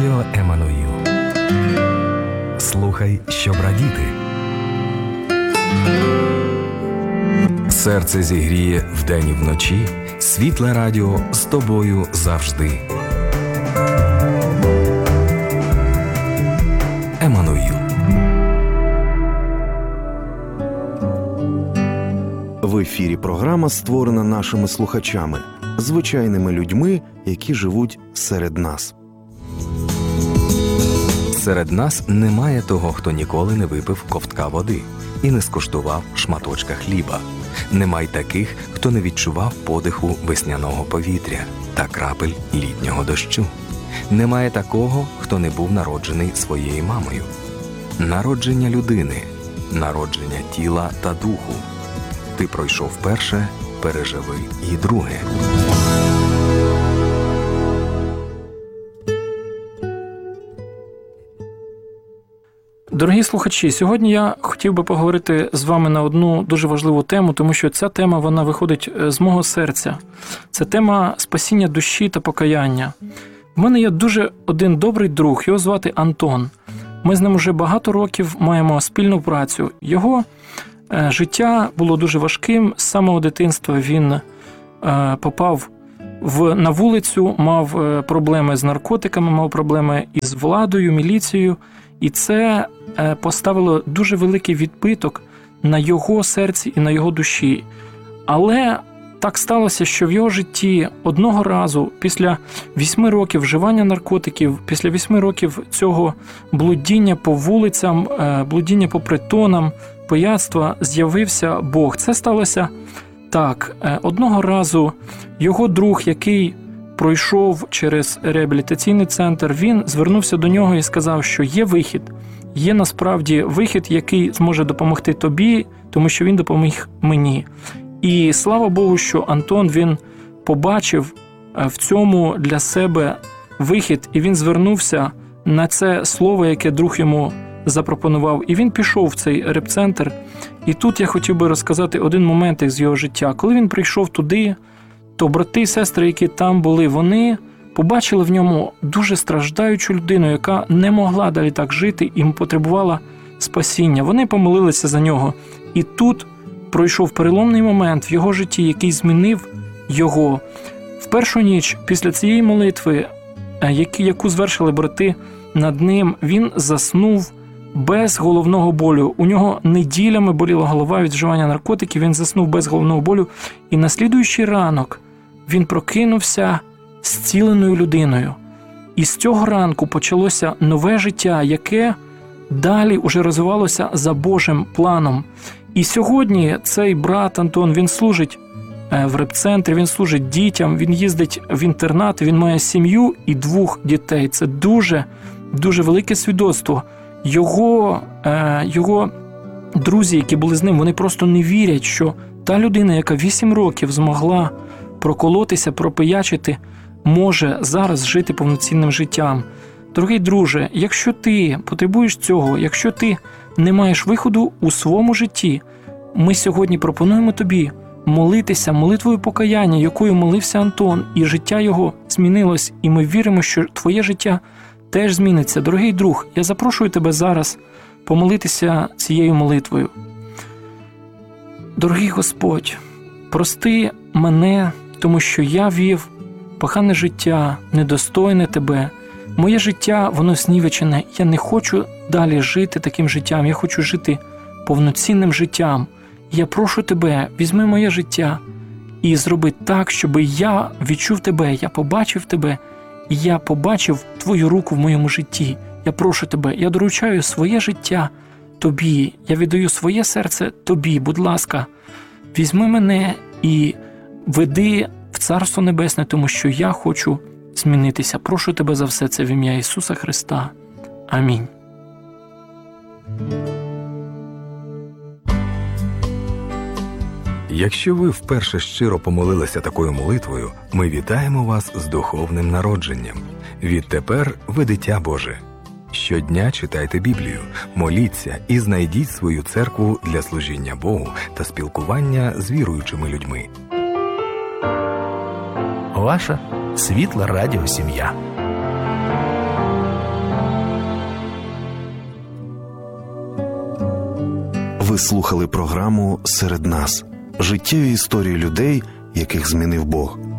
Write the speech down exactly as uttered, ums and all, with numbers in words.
Радіо Еммануїл. Слухай, щоб радіти. Серце зігріє вдень і вночі. Світле радіо з тобою завжди. Еммануїл. В ефірі програма створена нашими слухачами, звичайними людьми, які живуть серед нас. Серед нас немає того, хто ніколи не випив ковтка води і не скуштував шматочка хліба. Немає таких, хто не відчував подиху весняного повітря та крапель літнього дощу. Немає такого, хто не був народжений своєю мамою. Народження людини, народження тіла та духу. Ти пройшов перше, переживи і друге. Дорогі слухачі, сьогодні я хотів би поговорити з вами на одну дуже важливу тему, тому що ця тема, вона виходить з мого серця. Це тема спасіння душі та покаяння. В мене є дуже один добрий друг, його звати Антон. Ми з ним уже багато років маємо спільну працю. Його е, життя було дуже важким. З самого дитинства він е, попав в, на вулицю, мав е, проблеми з наркотиками, мав проблеми із владою, міліцією. І це е, поставило дуже великий відбиток на його серці і на його душі. Але так сталося, що в його житті одного разу, після вісьми років вживання наркотиків, після вісьми років цього блудіння по вулицям, блудіння по притонам, пияцтва, з'явився Бог. Це сталося так. Одного разу його друг, який пройшов через реабілітаційний центр, він звернувся до нього і сказав, що є вихід. Є насправді вихід, який зможе допомогти тобі, тому що він допоміг мені. І слава Богу, що Антон, він побачив в цьому для себе вихід, і він звернувся на це слово, яке друг йому запропонував. І він пішов в цей реп-центр. І тут я хотів би розказати один момент з його життя. Коли він прийшов туди, то брати і сестри, які там були, вони побачили в ньому дуже страждаючу людину, яка не могла далі так жити і потребувала спасіння. Вони помолилися за нього. І тут пройшов переломний момент в його житті, який змінив його. В першу ніч після цієї молитви, яку звершили брати над ним, він заснув без головного болю. У нього неділями боліла голова від вживання наркотиків, він заснув без головного болю. І на слідуючий ранок він прокинувся зціленою людиною. І з цього ранку почалося нове життя, яке далі уже розвивалося за Божим планом. І сьогодні цей брат Антон, він служить в реп-центрі, він служить дітям, він їздить в інтернат, він має сім'ю і двох дітей. Це дуже, дуже велике свідоцтво. Його, його друзі, які були з ним, вони просто не вірять, що та людина, яка вісім років змогла проколотися, пропиячити, може зараз жити повноцінним життям. Дорогий друже, якщо ти потребуєш цього, якщо ти не маєш виходу у своєму житті, ми сьогодні пропонуємо тобі молитися молитвою покаяння, якою молився Антон, і життя його змінилось, і ми віримо, що твоє життя теж зміниться. Дорогий друг, я запрошую тебе зараз помолитися цією молитвою. Дорогий Господь, прости мене, тому що я вів погане життя, недостойне тебе. Моє життя, воно знівечене. Я не хочу далі жити таким життям. Я хочу жити повноцінним життям. Я прошу тебе, візьми моє життя і зроби так, щоб я відчув тебе, я побачив тебе, і я побачив твою руку в моєму житті. Я прошу тебе, я доручаю своє життя тобі. Я віддаю своє серце тобі. Будь ласка, візьми мене і веди в Царство Небесне, тому що я хочу змінитися. Прошу тебе за все це в ім'я Ісуса Христа. Амінь. Якщо ви вперше щиро помолилися такою молитвою, ми вітаємо вас з духовним народженням. Відтепер ви дитя Боже. Щодня читайте Біблію, моліться і знайдіть свою церкву для служіння Богу та спілкування з віруючими людьми. Ваша світла радіосім'я. Ви слухали програму «Серед нас» – життєві історії людей, яких змінив Бог.